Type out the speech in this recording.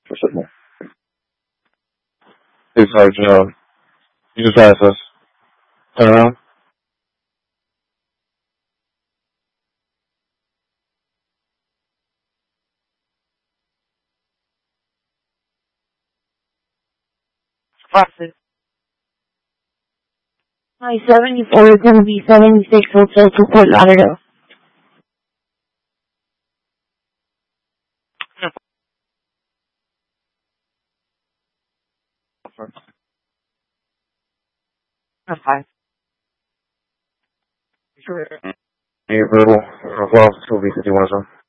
for signal. Hey, Sarge, you just asked us. Turn around. Process. Hi, 74 is going to be 76 Hotel to Fort Lauderdale. That's fine. Sure. Hey, verbal. Well, 2 weeks if you want some.